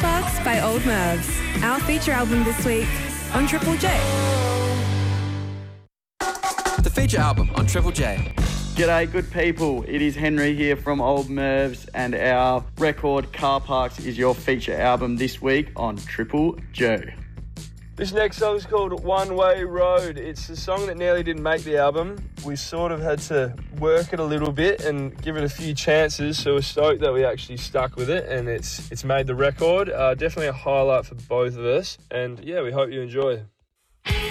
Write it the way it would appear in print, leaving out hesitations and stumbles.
Parks by Old Mervs, our feature album this week on Triple J. The feature album on Triple J. G'day, good people. It is Henry here from Old Mervs, and our record Car Parks is your feature album this week on Triple J. This next song is called One Way Road. It's a song that nearly didn't make the album. We sort of had to work it a little bit and give it a few chances, so we're stoked that we actually stuck with it and it's made the record. Definitely a highlight for both of us, and yeah, we hope you enjoy.